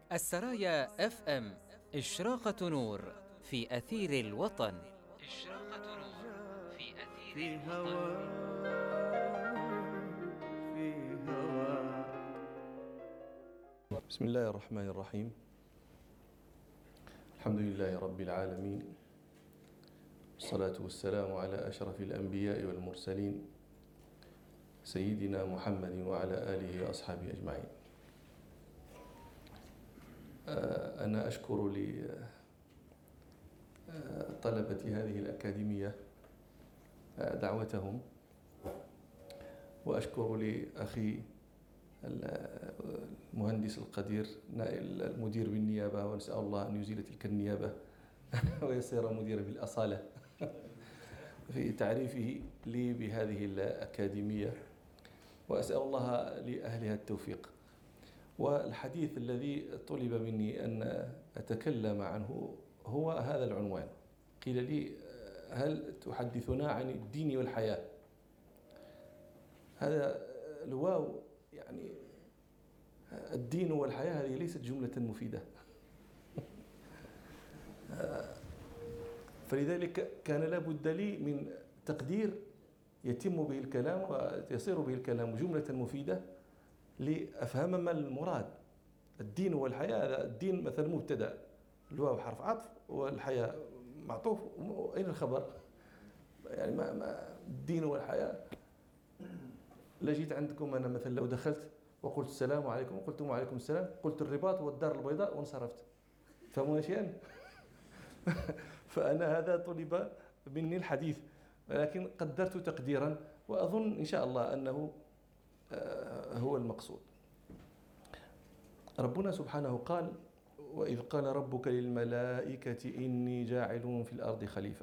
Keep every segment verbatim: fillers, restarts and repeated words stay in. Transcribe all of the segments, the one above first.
السرايا اف ام، إشراقة نور في أثير الوطن. إشراقة نور في أثير الوطن. في هوا. بسم الله الرحمن الرحيم. الحمد لله رب العالمين، والصلاة والسلام على أشرف الأنبياء والمرسلين سيدنا محمد وعلى آله وأصحابه أجمعين. أنا أشكر لطلبة هذه الأكاديمية دعوتهم، وأشكر لأخي المهندس القدير نائل المدير بالنيابة، ونسأل الله أن يزيل تلك النيابة ويصير مدير بالأصالة في تعريفه لي بهذه الأكاديمية، وأسأل الله لأهلها التوفيق. والحديث الذي طلب مني أن أتكلم عنه هو هذا العنوان. قيل لي: هل تحدثنا عن الدين والحياة؟ هذا الواو يعني الدين والحياة هذه ليست جملة مفيدة، فلذلك كان لابد لي من تقدير يتم به الكلام ويصير به الكلام جملة مفيدة لأفهم ما المراد. الدين والحياة، الدين مثلا مبتدأ، الواو حرف عطف، والحياة معطوف، أين الخبر؟ يعني ما, ما الدين والحياة. لجيت عندكم أنا مثلا لو دخلت وقلت السلام عليكم، قلتم وعليكم السلام، قلت الرباط والدار البيضاء وانصرفت، فهمون شيئا؟ فأنا هذا طلب مني الحديث، ولكن قدرت تقديرا، وأظن إن شاء الله أنه هو المقصود. ربنا سبحانه قال: وإذ قال ربك للملائكة إني جاعل في الأرض خليفة.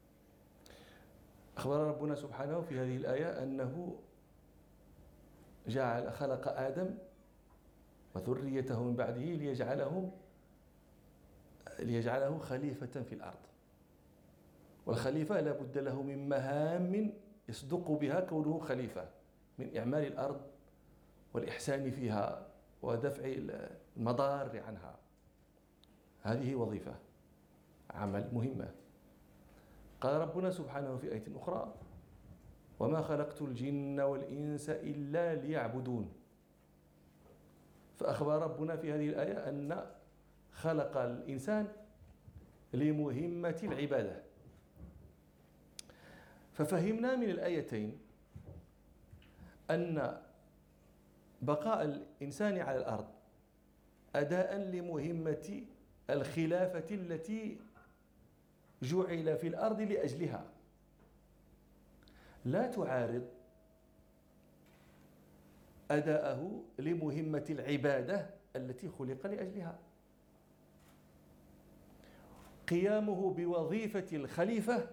أخبر ربنا سبحانه في هذه الآية أنه جعل خلق آدم وذريته من بعده ليجعلهم ليجعله خليفة في الأرض. والخليفة لا بد له من مهام يصدق بها كونه خليفة، من إعمال الأرض والإحسان فيها ودفع المضار عنها. هذه وظيفة، عمل مهمة. قال ربنا سبحانه في آية أخرى: وما خلقت الجن والإنس إلا ليعبدون. فأخبر ربنا في هذه الآية أن خلق الإنسان لمهمة العبادة. ففهمنا من الآيتين أن بقاء الإنسان على الأرض أداء لمهمة الخلافة التي جعل في الأرض لأجلها، لا تعارض أداءه لمهمة العبادة التي خلق لأجلها. قيامه بوظيفة الخليفة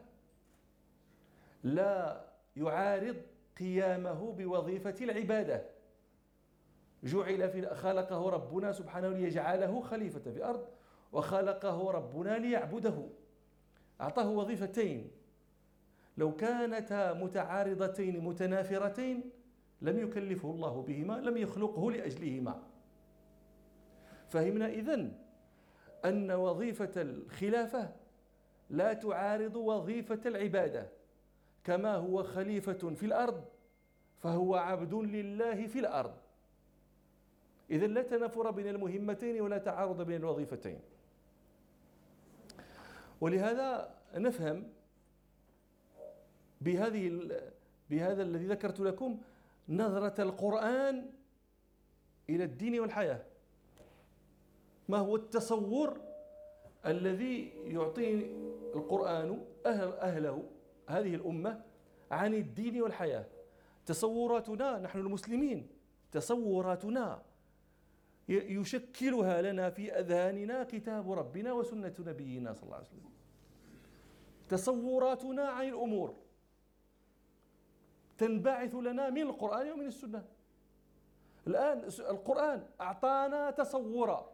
لا يعارض قيامه بوظيفة العبادة. جعل في خلقه ربنا سبحانه ليجعله خليفة في الأرض، وخلقه ربنا ليعبده. أعطاه وظيفتين، لو كانتا متعارضتين متنافرتين لم يكلفه الله بهما، لم يخلقه لأجلهما. فهمنا إذن أن وظيفة الخلافة لا تعارض وظيفة العبادة، كما هو خليفة في الأرض فهو عبد لله في الأرض. إذن لا تنافر بين المهمتين ولا تعارض بين الوظيفتين. ولهذا نفهم بهذه بهذا الذي ذكرت لكم نظرة القرآن إلى الدين والحياة. ما هو التصور الذي يعطي القرآن أهل أهله هذه الأمة عن الدين والحياة؟ تصوراتنا نحن المسلمين، تصوراتنا يشكلها لنا في أذهاننا كتاب ربنا وسنة نبينا صلى الله عليه وسلم. تصوراتنا عن الأمور تنبعث لنا من القرآن ومن السنة. الآن القرآن أعطانا تصورا: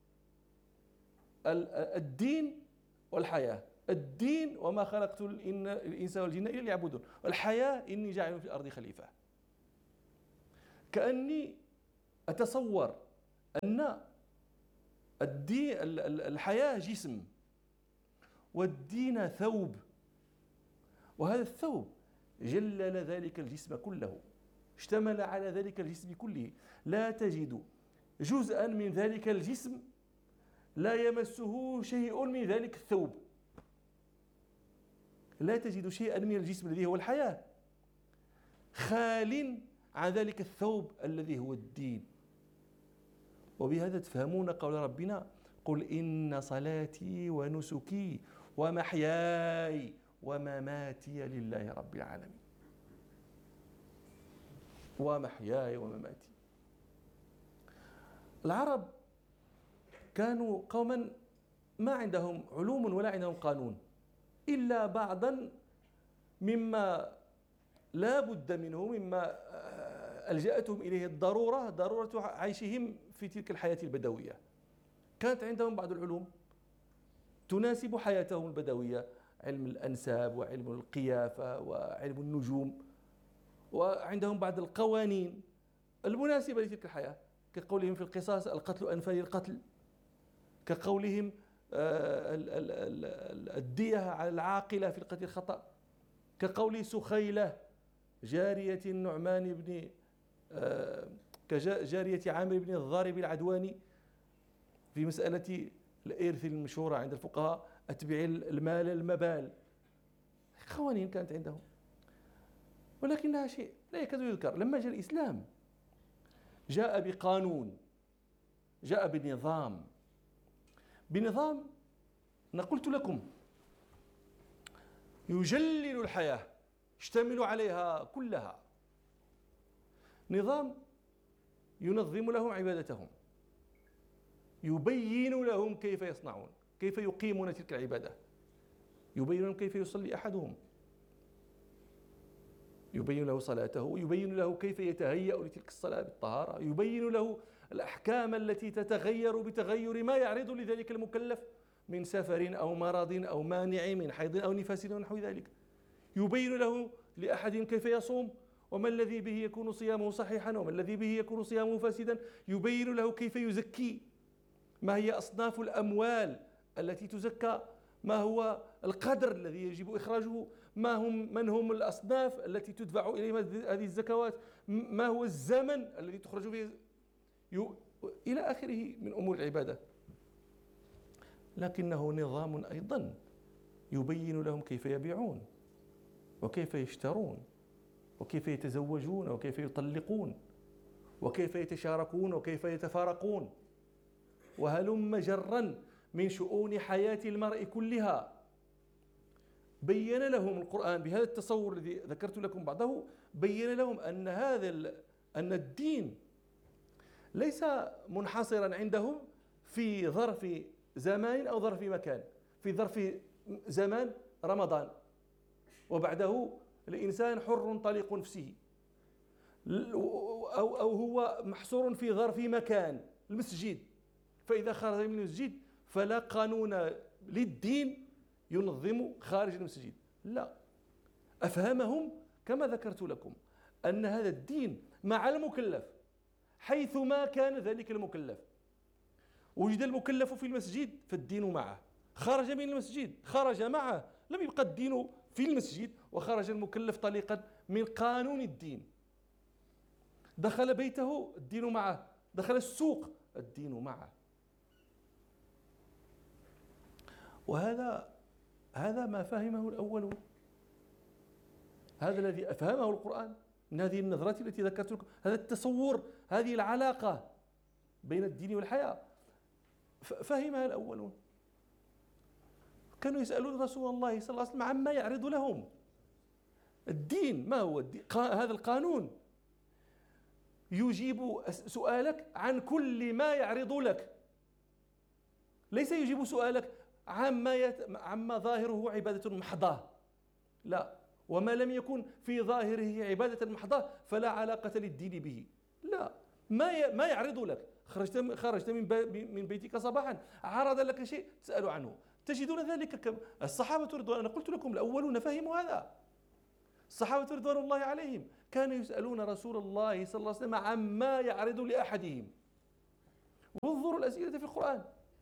الدين والحياة. الدين: وما خلقت الإنس والجن إلا ليعبدون. والحياة: إني جاعل في الأرض خليفة. كأني أتصور أن الدين الحياة جسم، والدين ثوب، وهذا الثوب جلل ذلك الجسم كله، اشتمل على ذلك الجسم كله. لا تجد جزءا من ذلك الجسم لا يمسه شيء من ذلك الثوب. لا تجد شيئا من الجسم الذي هو الحياة خال عن ذلك الثوب الذي هو الدين. وبهذا تفهمون قول ربنا: قل إن صلاتي ونسكي ومحياي ومماتي لله رب العالمين. ومحياي ومماتي. العرب كانوا قوما ما عندهم علوم ولا عندهم قانون إلا بعضا مما لا بد منه، مما ألجأتهم إليه الضرورة، ضرورة عيشهم في تلك الحياة البدوية. كانت عندهم بعض العلوم تناسب حياتهم البدوية، علم الأنساب وعلم القيافة وعلم النجوم، وعندهم بعض القوانين المناسبة لتلك الحياة، كقولهم في القصاص: القتل أنفى للقتل، كقولهم الدية على العاقلة في القتل الخطأ، كقول سخيلة جارية النعمان بن كجارية عامر بن الضارب العدواني في مسألة الإرث المشهورة عند الفقهاء: أتبع المال المبال. قوانين كانت عندهم، ولكنها شيء لا يكاد يذكر. لما جاء الإسلام جاء بقانون، جاء بنظام، بنظام أنا قلت لكم يجلل الحياة، يشتمل عليها كلها. نظام ينظم لهم عبادتهم، يبين لهم كيف يصنعون، كيف يقيمون تلك العبادة، يبين لهم كيف يصلي أحدهم، يبين له صلاته، يبين له كيف يتهيأ لتلك الصلاة بالطهارة، يبين له الأحكام التي تتغير بتغير ما يعرض لذلك المكلف من سفر أو مرض أو مانع من حيض أو نفاس ونحو ذلك. يبين له لأحد كيف يصوم، وما الذي به يكون صيامه صحيحا وما الذي به يكون صيامه فاسدا. يبين له كيف يزكي، ما هي أصناف الأموال التي تزكى، ما هو القدر الذي يجب إخراجه، ما هم من هم الأصناف التي تدفع إليهم هذه الزكوات، ما هو الزمن الذي تخرج فيه، إلى آخره من أمور العبادة. لكنه نظام أيضا يبين لهم كيف يبيعون وكيف يشترون وكيف يتزوجون وكيف يطلقون وكيف يتشاركون وكيف يتفارقون، وهلم جرا من شؤون حياة المرء كلها. بين لهم القرآن بهذا التصور الذي ذكرت لكم بعضه، بين لهم أن هذا أن الدين ليس منحصرا عندهم في ظرف زمان أو ظرف مكان. في ظرف زمان رمضان، وبعده الإنسان حر طليق نفسه، أو أو هو محصور في ظرف مكان المسجد، فإذا خرج من المسجد فلا قانون للدين ينظم خارج المسجد. لا، أفهمهم كما ذكرت لكم أن هذا الدين مع المكلف حيثما كان ذلك المكلف. وجد المكلف في المسجد فالدين معه، خرج من المسجد خرج معه، لم يبقى الدين في المسجد وخرج المكلف طليقا من قانون الدين. دخل بيته الدين معه، دخل السوق الدين معه. وهذا هذا ما فهمه الأولون، هذا الذي أفهمه القرآن من هذه النظرة التي ذكرت لكم، هذا التصور، هذه العلاقة بين الدين والحياة فهمها الأولون. كانوا يسألون رسول الله صلى الله عليه وسلم عما يعرض لهم الدين. ما هو الدين؟ هذا القانون يجيب سؤالك عن كل ما يعرض لك، ليس يجيب سؤالك عما يت... عما ظاهره عبادة محضة. لا، وما لم يكن في ظاهره عبادة محضة فلا علاقة للدين به. لا، ما ي... ما يعرض لك، خرجت خرجت من, ب... من بيتك صباحا، عرض لك شيء تسأل عنه، تجدون ذلك كم الصحابة رضوان، أنا قلت لكم الأولون فهموا هذا. الصحابة رضوان الله عليهم كانوا يسألون رسول الله صلى الله عليه وسلم عما يعرض لأحدهم. وانظروا الأسئلة في القرآن،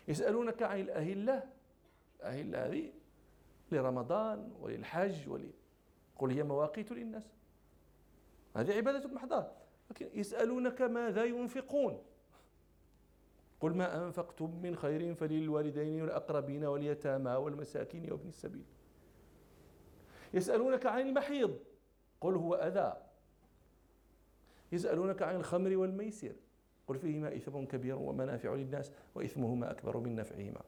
يسألونك عن الأهلة، الأهلة هذه لرمضان وللحج ولي قل هي مواقيت للناس، هذه عبادة محضة. لكن يسألونك ماذا ينفقون، قل ما أنفقتم من خير فللوالدين والأقربين واليتامى والمساكين وابن السبيل. يسألونك عن المحيض قل هو أذى. يسألونك عن الخمر والميسر قل فيهما إثم كبير ومنافع للناس وإثمهما أكبر من نفعهما.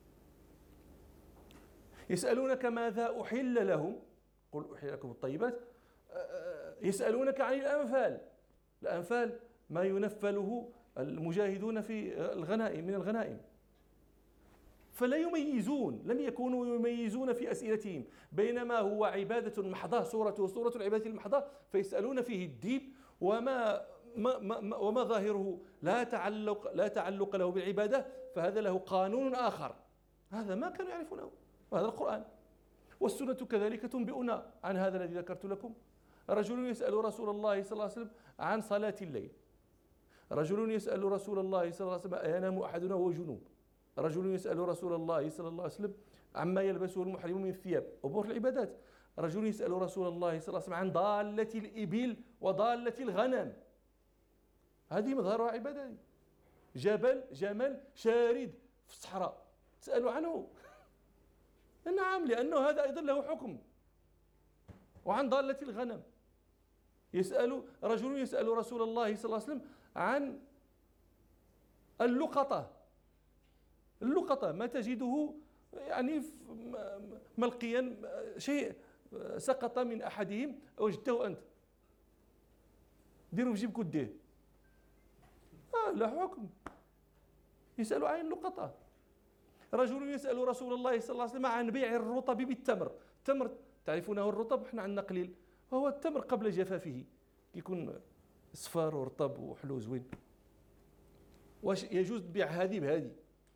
يسألونك ماذا أحل لهم قل أحل لكم الطيبات. يسألونك عن الأنفال، الأنفال ما ينفله المجاهدون في الغنائم من الغنائم، فلا يميزون، لم يكونوا يميزون في أسئلتهم بينما هو عبادة محضة، صورته صورة العبادة المحضة، فيسألون فيه الدين وما ما ما وما ظاهره لا تعلق لا تعلق له بالعبادة، فهذا له قانون آخر، هذا ما كانوا يعرفونه، وهذا القرآن. والسنة كذلك تنبئنا عن هذا الذي ذكرت لكم. رجل يسأل رسول الله صلى الله عليه وسلم عن صلاة الليل، رجل يسأل رسول الله صلى الله عليه وسلم أينام أحدنا وهو جنوب، رجل يسأل رسول الله صلى الله عليه وسلم عما يلبسه المحرم من الثياب، أمور العبادات. رجل يسأل رسول الله صلى الله عليه وسلم عن ضالة الإبل وضالة الغنم، هذه مظهرها عبادة. جبل جمل شارد في الصحراء تسأل عنه، نعم، لأنه هذا أيضا له حكم. وعن ضالة الغنم يسأل رجل يسأل رسول الله صلى الله عليه وسلم عن اللقطة، اللقطة ما تجده يعني ملقيا شيء سقط من أحدهم وجدته أنت، ديروا في جيبكم ديه، آه لا حكم. يسأل عن اللقطة. رجل يسأل رسول الله صلى الله عليه وسلم عن بيع الرطب بالتمر، التمر تعرفونه الرطب احنا عندنا قليل، وهو التمر قبل جفافه يكون صفار ورطب وحلو زوين، واش يجوز تبيع هذه بهذه؟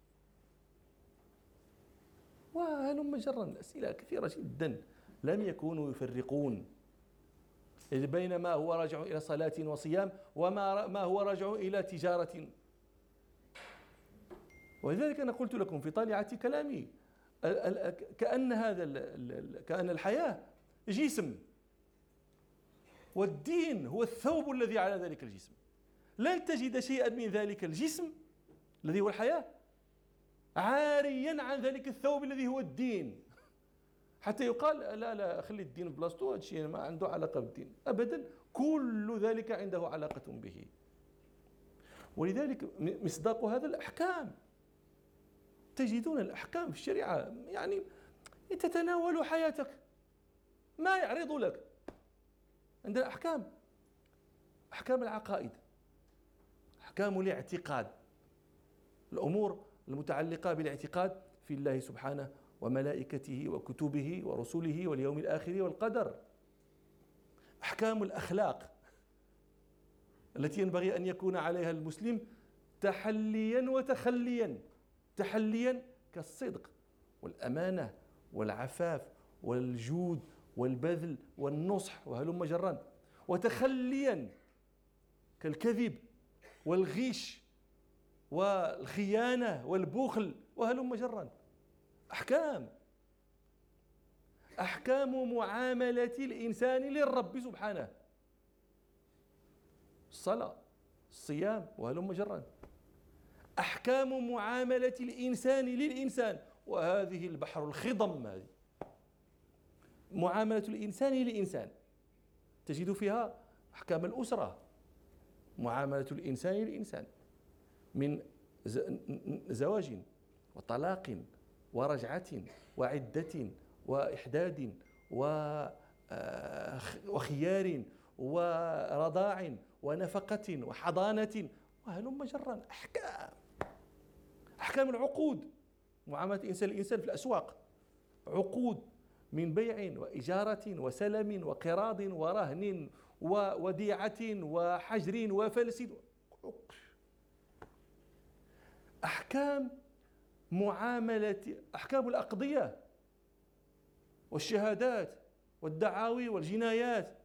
وهلم جرا أسئلة كثيرة جدا لم يكونوا يفرقون بين ما هو راجع إلى صلاة وصيام وما ما هو راجع إلى تجارة. ولذلك أنا قلت لكم في طالعة كلامي كأن هذا كأن الحياة جسم، والدين هو الثوب الذي على ذلك الجسم. لن تجد شيئا من ذلك الجسم الذي هو الحياة عاريا عن ذلك الثوب الذي هو الدين، حتى يقال لا لا خلي الدين بلاصتو، هذا الشيء ما عنده علاقة بالدين أبدا، كل ذلك عنده علاقة به. ولذلك مصداق هذا الأحكام، تجدون الأحكام في الشريعة يعني تتناول حياتك، ما يعرض لك. عندنا أحكام، أحكام العقائد، أحكام الاعتقاد، الأمور المتعلقة بالاعتقاد في الله سبحانه وملائكته وكتبه ورسله واليوم الآخر والقدر. أحكام الأخلاق التي ينبغي أن يكون عليها المسلم تحليا وتخليا، تحليا كالصدق والأمانة والعفاف والجود والبذل والنصح وهلم جرا، وتخليا كالكذب والغش والخيانة والبخل وهلم جرا. أحكام أحكام معاملة الإنسان للرب سبحانه، الصلاة الصيام وهلم جرا. أحكام معاملة الإنسان للإنسان، وهذه البحر الخضم، هذه معاملة الإنسان للإنسان تجد فيها أحكام الأسرة، معاملة الإنسان للإنسان من زواج وطلاق ورجعة وعدة وإحداد وخيار ورضاع ونفقة وحضانة وهلم جرا. أحكام أحكام العقود، معاملة الإنسان للإنسان في الأسواق، عقود من بيع وإجارة وسلم وقراض ورهن ووديعة وحجر وفلس. أحكام معاملة أحكام الأقضية والشهادات والدعاوي والجنايات،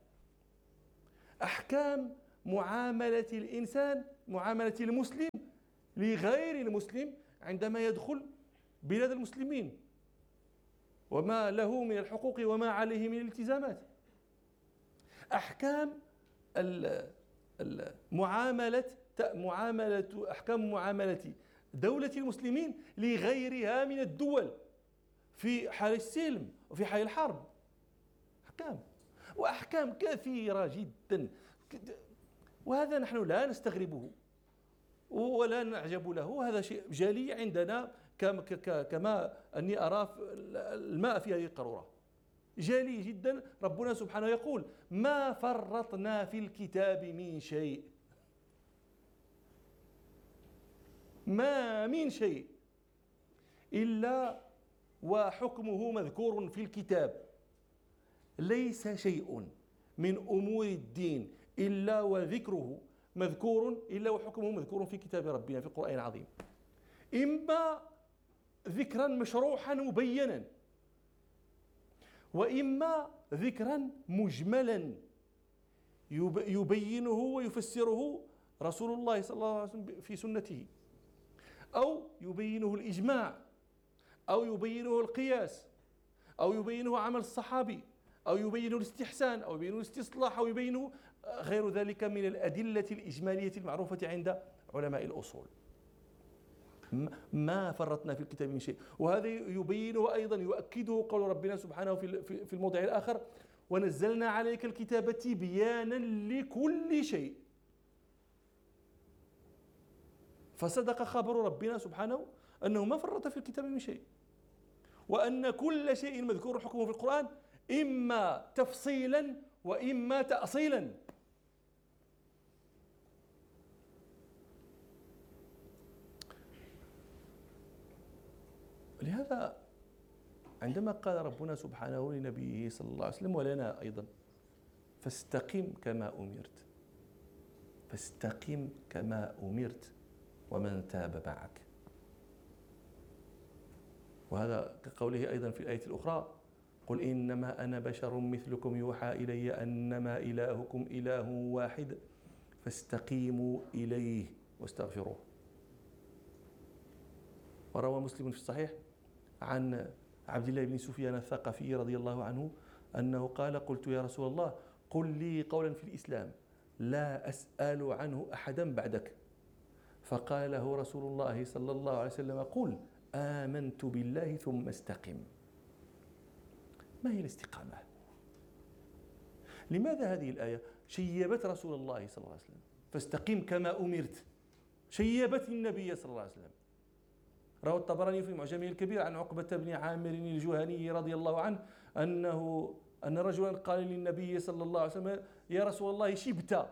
أحكام معاملة الإنسان، معاملة المسلم لغير المسلم عندما يدخل بلاد المسلمين وما له من الحقوق وما عليه من الالتزامات. أحكام المعاملة معاملة أحكام معاملة دولة المسلمين لغيرها من الدول في حال السلم وفي حال الحرب، أحكام وأحكام كثيرة جدا، وهذا نحن لا نستغربه ولا نعجب له، هذا شيء جلي عندنا كما أني أرى الماء في هذه القارورة، جلي جدا. ربنا سبحانه يقول ما فرطنا في الكتاب من شيء، ما من شيء إلا وحكمه مذكور في الكتاب، ليس شيء من أمور الدين إلا وذكره مذكور إلا وحكمه مذكور في كتاب ربنا في القرآن العظيم، إما ذكرا مشروحا مبينا، وإما ذكرا مجملا يبينه ويفسره رسول الله صلى الله عليه وسلم في سنته، أو يبينه الإجماع، أو يبينه القياس، أو يبينه عمل الصحابي، أو يبينه الاستحسان، أو يبينه الاستصلاح، أو يبينه غير ذلك من الأدلة الإجمالية المعروفة عند علماء الأصول. ما فرطنا في الكتاب من شيء. وهذا يبينه أيضا يؤكده قول ربنا سبحانه في الموضع الآخر ونزلنا عليك الكتاب تبيانا لكل شيء. فصدق خبر ربنا سبحانه أنه ما فرط في الكتاب من شيء، وأن كل شيء مذكور حكمه في القرآن إما تفصيلا وإما تأصيلا. لهذا عندما قال ربنا سبحانه لنبيه صلى الله عليه وسلم ولنا أيضا فاستقم كما أمرت، فاستقم كما أمرت ومن تاب معك، وهذا كقوله أيضا في الآية الأخرى قل إنما أنا بشر مثلكم يوحى إلي أنما إلهكم إله واحد فاستقيموا إليه واستغفروه. وروى مسلم في الصحيح عن عبد الله بن سفيان الثقفي رضي الله عنه أنه قال قلت يا رسول الله قل لي قولا في الإسلام لا أسأل عنه أحدا بعدك، فقال له رسول الله صلى الله عليه وسلم قل آمنت بالله ثم استقم. ما هي الاستقامة؟ لماذا هذه الآية شيبت رسول الله صلى الله عليه وسلم؟ فاستقم كما أمرت، شيبت النبي صلى الله عليه وسلم. روى الطبراني في معجمه الكبير عن عقبة بن عامر الجهني رضي الله عنه أنه أن رجلا قال للنبي صلى الله عليه وسلم يا رسول الله شبت،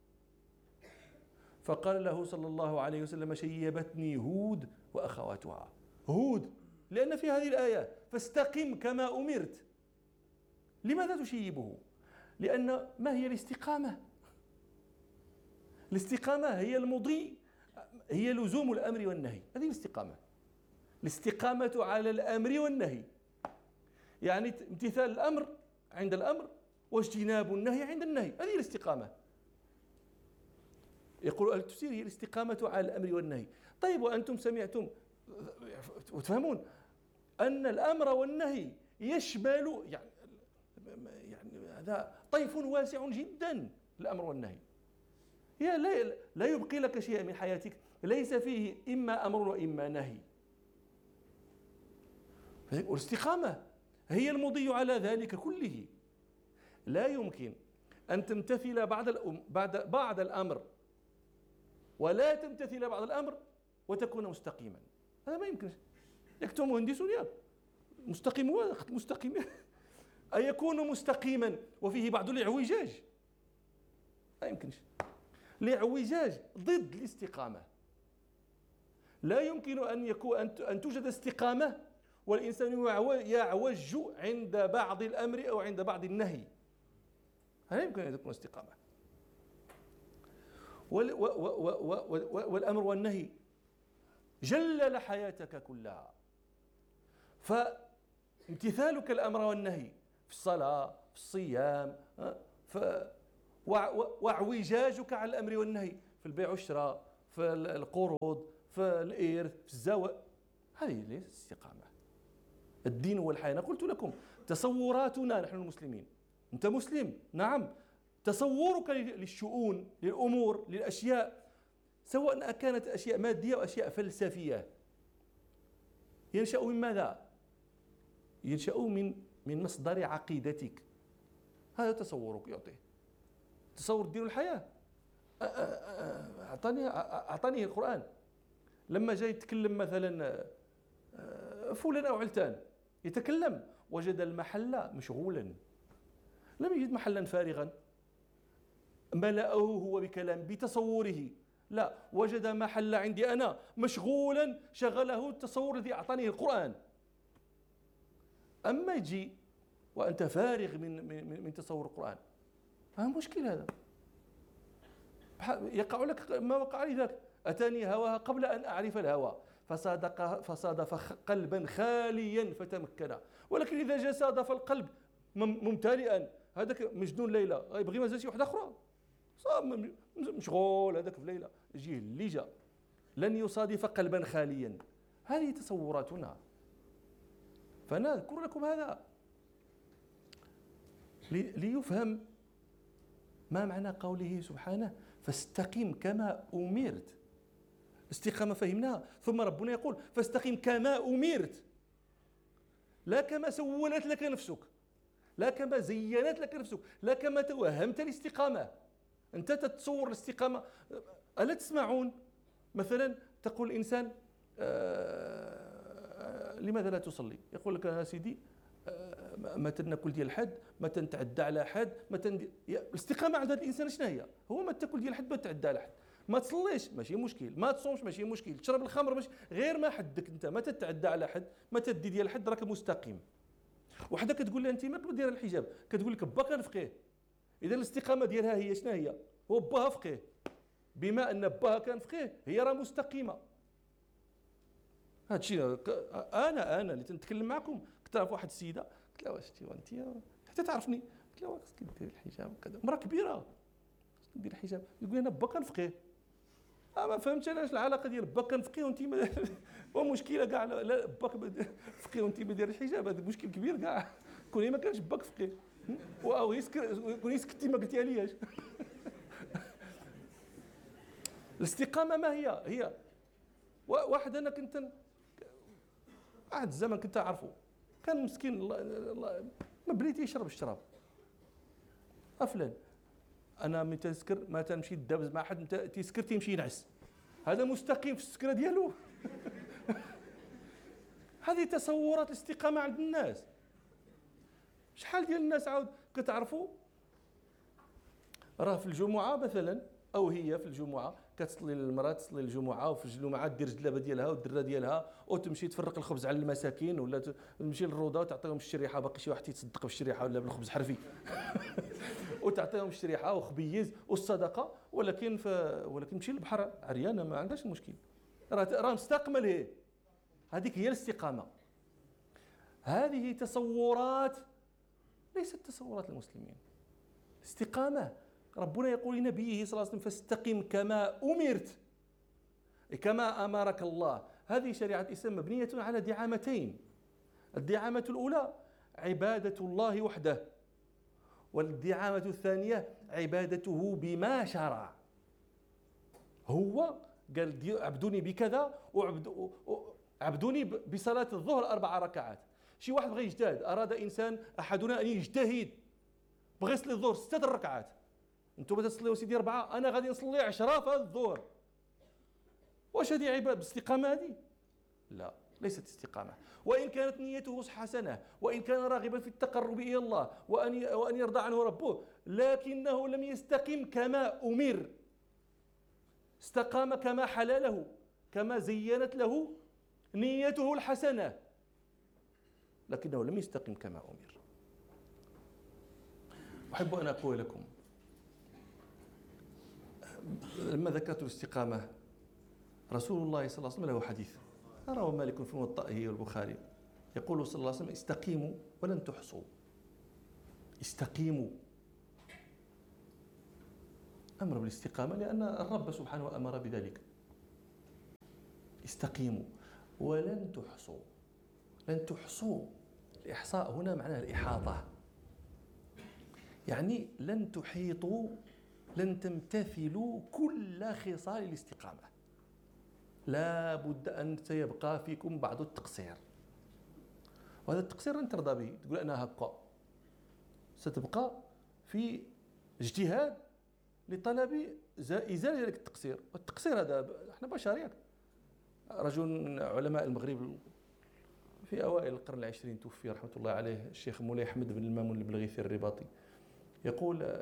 فقال له صلى الله عليه وسلم شيبتني هود وأخواتها. هود لأن في هذه الآية فاستقم كما أمرت. لماذا تشيبه؟ لأن ما هي الاستقامة؟ الاستقامة هي المضي، هي لزوم الأمر والنهي، هذه الاستقامة. الاستقامة على الأمر والنهي يعني امتثال الأمر عند الأمر واجتناب النهي عند النهي، هذه الاستقامة. يقول أهل التفسير هي الاستقامة على الأمر والنهي. طيب وأنتم سمعتم وتفهمون أن الأمر والنهي يشمل يعني يعني هذا طيف واسع جدا، الأمر والنهي هي لا لا يبقي لك شيء من حياتك ليس فيه إما أمر وإما نهي. والاستقامة هي المضي على ذلك كله. لا يمكن أن تمتثل بعض بعد بعض الأمر ولا تمتثل بعض الأمر وتكون مستقيما، هذا ما يمكن. يكتب مهندس مستقيم مستقيم أيكون مستقيما وفيه بعض الاعوجاج؟ لا يمكنش. الاعوجاج ضد الاستقامة. لا يمكن أن يكون أن توجد استقامة والإنسان يعوج عند بعض الأمر أو عند بعض النهي، لا يمكن أن تكون استقامة. والأمر والنهي جلل حياتك كلها، فامتثالك الأمر والنهي في الصلاة في الصيام ف واعوجاجك على الأمر والنهي في البيع والشراء في القروض في الإرث في الزواج هذه ليست استقامة. الدين والحياة. أنا قلت لكم تصوراتنا نحن المسلمين، أنت مسلم نعم، تصورك للشؤون للأمور للأشياء سواء كانت أشياء مادية أو أشياء فلسفية ينشأ من ماذا؟ ينشأ من من مصدر عقيدتك. هذا تصورك يعطيه تصور الدين والحياة. أعطاني أعطاني القرآن لما جاي يتكلم مثلا فلان أو علتان يتكلم وجد المحل مشغولا، لم يجد محلا فارغا ملأه هو بكلام بتصوره، لا، وجد محل عندي أنا مشغولا شغله التصور الذي أعطاني القرآن. أما يجي وأنت فارغ من من من تصور القرآن، هذا مشكل. هذا يقع لك ما وقع لي ذاك، أتاني هواها قبل أن أعرف الهوى فصادق فصادف قلبا خاليا فتمكن. ولكن إذا جاء صادف القلب ممتلئا، هذاك مجنون ليلى يبغي مازال شي واحدة أخرى، مشغول هذاك في ليلى، يجيه اللي جاء لن يصادف قلبا خاليا. هذه تصوراتنا. فأنا أذكر لكم هذا ليفهم ما معنى قوله سبحانه فاستقم كما أمرت. استقامة فهمناها، ثم ربنا يقول فاستقم كما أمرت، لا كما سولت لك نفسك، لا كما زينت لك نفسك، لا كما توهمت الاستقامة. أنت تتصور الاستقامة. ألا تسمعون مثلا تقول الإنسان آه لماذا لا تصلي؟ يقول لك يا سيدي آه متى ناكل ديال الحد، متى نتعدى على حد، متى الاستقامة عند هذا الإنسان شنو هي؟ هو ما تاكل ديال الحد، ما تعدى على حد، ما تصليش ماشي مشكل، ما تصومش ماشي مشكل، تشرب الخمر ماشي، غير ما حدك انت، ما تتعدى على حد، ما تدي ديال حد، راك مستقيم. وحده كتقول لها انت ما كدير الحجاب، كتقول لك با كنفقيه. اذا الاستقامه ديالها هي شنو هي؟ هو باها فقيه، بما ان باها كان فقيه هي راه مستقيمه. هذا الشيء انا انا اللي تنتكلم معكم. كنت تعرف واحد السيده قلت لها واش انت حتى تعرفني، قلت لها خاصك دير الحجاب وكذا، مراه كبيره خاصك دير الحجاب، يقول انا با كان فقيه. ما فهمتش علاش العلاقه ديال با كان فقيه وانت ما هو مشكله كاع. لا باك فقيه وانت ما داير الحجاب، هذا مشكل كبير كاع. كون ما كانش باك فقيه واو يسكر، كون سكتي ما قلتيها لياش. الاستقامه ما هي؟ هي واحد انا كنت واحد الزمن كنت اعرفه كان مسكين الله الله ما بليتي يشرب الشراب افلان. انا من تسكر ما تنمشي ندابز مع حد تيسكر تيمشي ينعس، هذا مستقيم في السكره ديالو. هذه تصورات الاستقامه عند الناس. شحال ديال الناس عاود كتعرفوا راه في الجمعه مثلا، او هي في الجمعه كتصلي المراه تصلي الجمعه وفي الجمعه دير الجلابه ديالها والدره ديالها وتمشي تفرق الخبز على المساكين، ولا تمشي للروضه وتعطيهم الشريحه، باقي شي واحد يتصدق بالشريحه ولا بالخبز حرفي وتعطيهم الشريحه وخبيز والصدقه. ولكن ف... ولكن تمشي للبحر عريانه ما عندهاش المشكل، راه راه مستقمل. هي هذيك هي الاستقامه. هذه تصورات ليست تصورات المسلمين. استقامه ربنا يقول لنبيه صلى الله عليه وسلم فاستقم كما أمرت، كما أمرك الله. هذه شريعة الإسلام مبنية على دعامتين. الدعامة الأولى عبادة الله وحده، والدعامة الثانية عبادته بما شرع. هو قال عبدوني بكذا وعبدوني بصلاة الظهر أربع ركعات. شي واحد بغى يجتهد، أراد إنسان أحدنا أن يجتهد بغى يصلي الظهر ستة ركعات، انتم تصليوا سيدي أربعة، أنا غادي نصلي عشرة في الظهر. واش هذه عبادة باستقامة هذه؟ لا، ليست استقامة. وإن كانت نيته حسنة، وإن كان راغبا في التقرب إلى الله وأن وأن يرضى عنه ربه، لكنه لم يستقم كما أمر. استقام كما حلاله، كما زينت له نيته الحسنة، لكنه لم يستقم كما أمر. أحب أن أقول لكم لما ذكرت الاستقامة، رسول الله صلى الله عليه وسلم له حديث رواه مالك في موطئه والبخاري، يقول صلى الله عليه وسلم استقيموا ولن تحصوا. استقيموا، أمر بالاستقامة لأن الرب سبحانه أمر بذلك. استقيموا. ولن تحصوا. لن تحصوا، الإحصاء هنا معناه الإحاطة، يعني لن تحيطوا، لن تمتثلوا كل خصال الاستقامة، لا بد أن سيبقى فيكم بعض التقصير، وهذا التقصير لن ترضى به، تقول أنا هكا، ستبقى في اجتهاد لطلب إزالة ذلك التقصير. والتقصير هذا احنا بشر. رجل من علماء المغرب في أوائل القرن العشرين توفي رحمة الله عليه، الشيخ مولاي أحمد بن المامون البلغيثي الرباطي، يقول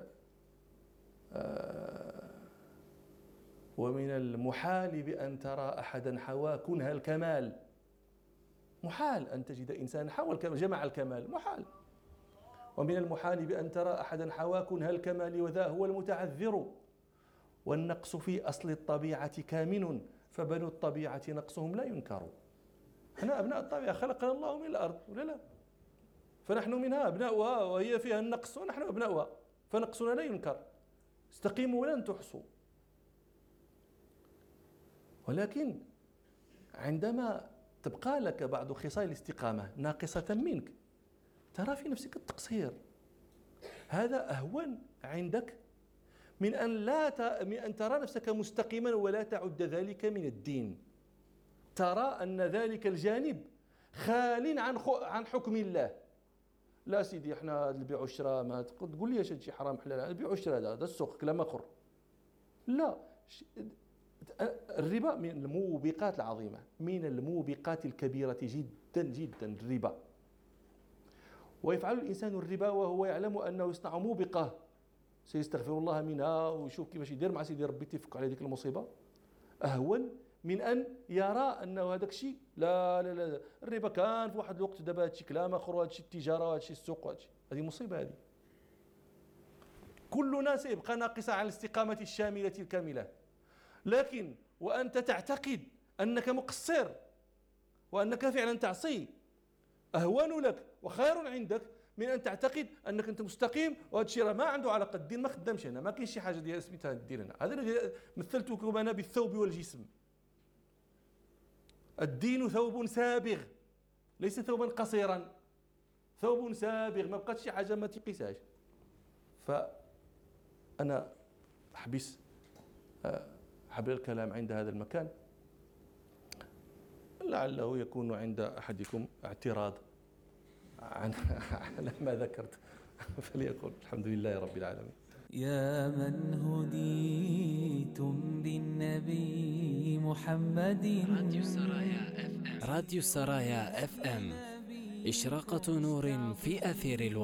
آه ومن المحال بأن ترى أحدا حوى كنه الكمال. محال أن تجد إنسان حوى الكمال، جمع الكمال، محال. ومن المحال بأن ترى أحدا حوى كنه الكمال وذا هو المتعذر، والنقص في أصل الطبيعة كامن، فبنو الطبيعة نقصهم لا ينكر. احنا أبناء الطبيعة، خلقنا الله من الأرض ولا لا؟ فنحن منها أبناؤها وهي فيها النقص ونحن أبناؤها، فنقصنا لا ينكر. استقيموا ولن تحصوا. ولكن عندما تبقى لك بعض خصال الاستقامة ناقصة منك، ترى في نفسك التقصير، هذا أهون عندك من أن لا ت... من أن ترى نفسك مستقيما ولا تعد ذلك من الدين. ترى أن ذلك الجانب خال عن خ... عن حكم الله. لا سيدي احنا البيع والشراء، ما تقول لي شي حرام حلال، البيع والشراء هذا السوق كلام آخر. لا، الربا من الموبقات العظيمة، من الموبقات الكبيرة جدا جدا الربا. ويفعل الإنسان الربا وهو يعلم أنه يصنع موبقة سيستغفر الله منها ويشوف كيفاش يدير مع سيدي ربي تفك على ذيك المصيبة، أهون من أن يرى أنه هذاك الشيء لا لا لا الربا كان في واحد الوقت، دابا هادشي كلام آخر، هادشي التجارة وهادشي السوق وهادشي، هذه مصيبة. هذه كلنا سيبقى ناقصة على الاستقامة الشاملة الكاملة. لكن وأنت تعتقد أنك مقصر وأنك فعلا تعصي، أهون لك وخير عندك من أن تعتقد أنك أنت مستقيم وهذا الشيء ما عنده علاقة الدين، ما خدامش هنا، ما كاينش شي حاجة ديال سميتها الدين هنا. هذا الذي مثلتكم أنا بالثوب والجسم. الدين ثوب سابغ ليس ثوبا قصيرا، ثوب سابغ، ما بقاتش شي حاجة ما تقيسهاش. فأنا أحبس حبل الكلام عند هذا المكان، لعله يكون عند أحدكم اعتراض عن على ما ذكرت، فليقول الحمد لله رب العالمين. يا من هديتم بالنبي محمد. راديو السرايا اف ام، راديو السرايا اف ام، إشراقة نور في أثير الوطن.